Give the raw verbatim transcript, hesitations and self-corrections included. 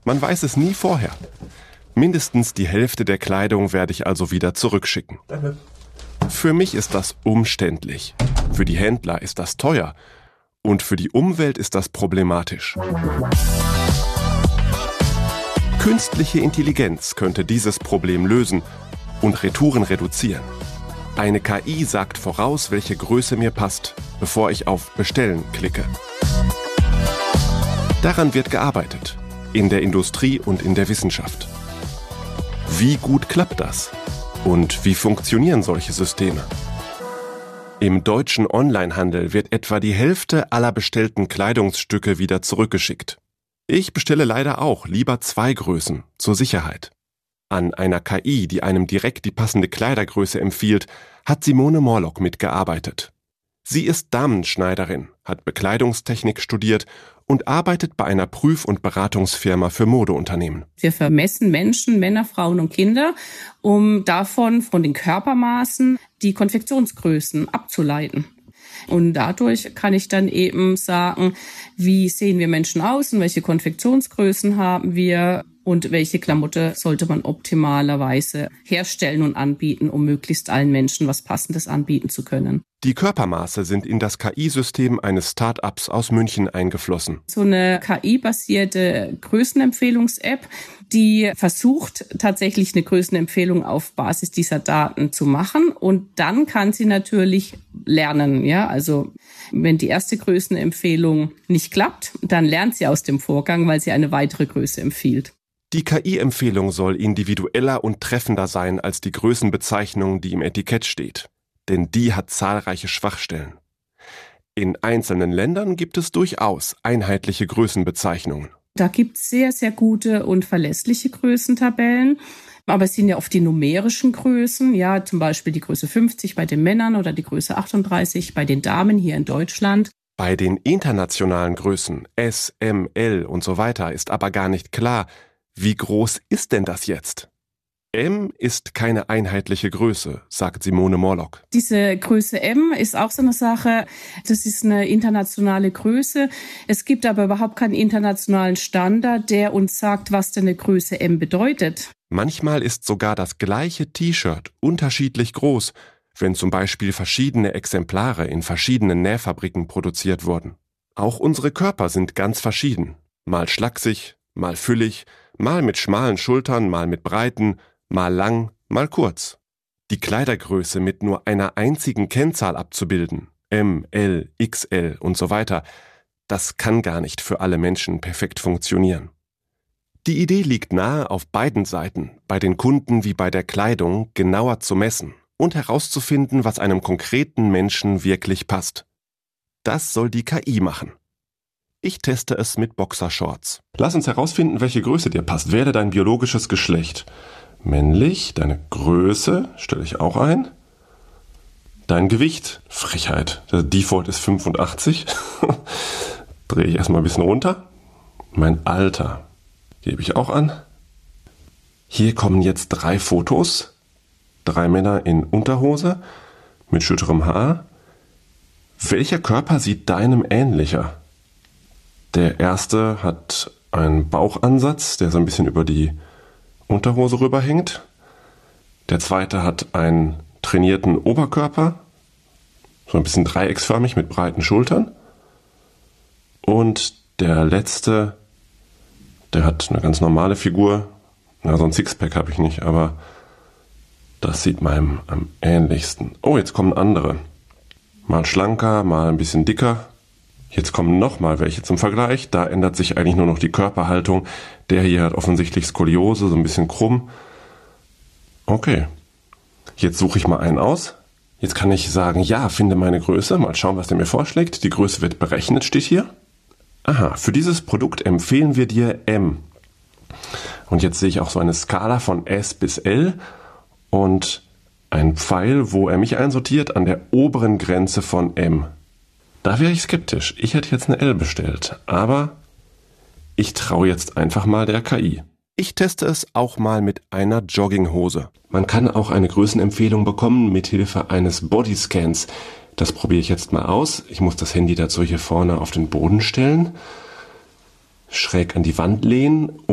Man weiß es nie vorher. Mindestens die Hälfte der Kleidung werde ich also wieder zurückschicken. Danke. Für mich ist das umständlich. Für die Händler ist das teuer. Und für die Umwelt ist das problematisch. Künstliche Intelligenz könnte dieses Problem lösen und Retouren reduzieren. Eine K I sagt voraus, welche Größe mir passt, bevor ich auf Bestellen klicke. Daran wird gearbeitet, in der Industrie und in der Wissenschaft. Wie gut klappt das? Und wie funktionieren solche Systeme? Im deutschen Onlinehandel wird etwa die Hälfte aller bestellten Kleidungsstücke wieder zurückgeschickt. Ich bestelle leider auch lieber zwei Größen, zur Sicherheit. An einer K I, die einem direkt die passende Kleidergröße empfiehlt, hat Simone Morlock mitgearbeitet. Sie ist Damenschneiderin, hat Bekleidungstechnik studiert und arbeitet bei einer Prüf- und Beratungsfirma für Modeunternehmen. Wir vermessen Menschen, Männer, Frauen und Kinder, um davon, von den Körpermaßen, die Konfektionsgrößen abzuleiten. Und dadurch kann ich dann eben sagen, wie sehen wir Menschen aus und welche Konfektionsgrößen haben wir und welche Klamotte sollte man optimalerweise herstellen und anbieten, um möglichst allen Menschen was Passendes anbieten zu können. Die Körpermaße sind in das K I-System eines Start-ups aus München eingeflossen. So eine K I-basierte Größenempfehlungs-App, die versucht tatsächlich eine Größenempfehlung auf Basis dieser Daten zu machen und dann kann sie natürlich lernen, ja, also wenn die erste Größenempfehlung nicht klappt, dann lernt sie aus dem Vorgang, weil sie eine weitere Größe empfiehlt. Die K I-Empfehlung soll individueller und treffender sein als die Größenbezeichnung, die im Etikett steht. Denn die hat zahlreiche Schwachstellen. In einzelnen Ländern gibt es durchaus einheitliche Größenbezeichnungen. Da gibt es sehr, sehr gute und verlässliche Größentabellen. Aber es sind ja oft die numerischen Größen, ja, zum Beispiel die Größe fünfzig bei den Männern oder die Größe achtunddreißig bei den Damen hier in Deutschland. Bei den internationalen Größen S, M, L und so weiter ist aber gar nicht klar, wie groß ist denn das jetzt? M ist keine einheitliche Größe, sagt Simone Morlock. Diese Größe M ist auch so eine Sache, das ist eine internationale Größe. Es gibt aber überhaupt keinen internationalen Standard, der uns sagt, was denn eine Größe M bedeutet. Manchmal ist sogar das gleiche T-Shirt unterschiedlich groß, wenn zum Beispiel verschiedene Exemplare in verschiedenen Nähfabriken produziert wurden. Auch unsere Körper sind ganz verschieden. Mal schlaksig, mal füllig, mal mit schmalen Schultern, mal mit breiten, mal lang, mal kurz. Die Kleidergröße mit nur einer einzigen Kennzahl abzubilden, M, L, X L und so weiter, das kann gar nicht für alle Menschen perfekt funktionieren. Die Idee liegt nahe, auf beiden Seiten, bei den Kunden wie bei der Kleidung, genauer zu messen und herauszufinden, was einem konkreten Menschen wirklich passt. Das soll die K I machen. Ich teste es mit Boxershorts. Lass uns herausfinden, welche Größe dir passt. Wähle dein biologisches Geschlecht. Männlich, deine Größe stelle ich auch ein. Dein Gewicht, Frechheit. Der Default ist fünfundachtzig. Drehe ich erstmal ein bisschen runter. Mein Alter gebe ich auch an. Hier kommen jetzt drei Fotos. Drei Männer in Unterhose mit schütterem Haar. Welcher Körper sieht deinem ähnlicher? Der erste hat einen Bauchansatz, der so ein bisschen über die Unterhose rüberhängt. Der zweite hat einen trainierten Oberkörper, so ein bisschen dreiecksförmig mit breiten Schultern. Und der letzte, der hat eine ganz normale Figur. Na, so ein Sixpack habe ich nicht, aber das sieht meinem am ähnlichsten. Oh, jetzt kommen andere. Mal schlanker, mal ein bisschen dicker. Jetzt kommen nochmal welche zum Vergleich. Da ändert sich eigentlich nur noch die Körperhaltung. Der hier hat offensichtlich Skoliose, so ein bisschen krumm. Okay. Jetzt suche ich mal einen aus. Jetzt kann ich sagen, ja, finde meine Größe. Mal schauen, was der mir vorschlägt. Die Größe wird berechnet, steht hier. Aha, für dieses Produkt empfehlen wir dir M. Und jetzt sehe ich auch so eine Skala von S bis L und ein Pfeil, wo er mich einsortiert an der oberen Grenze von M. Da wäre ich skeptisch. Ich hätte jetzt eine L bestellt, aber ich traue jetzt einfach mal der K I. Ich teste es auch mal mit einer Jogginghose. Man kann auch eine Größenempfehlung bekommen mit Hilfe eines Bodyscans. Das probiere ich jetzt mal aus. Ich muss das Handy dazu hier vorne auf den Boden stellen, schräg an die Wand lehnen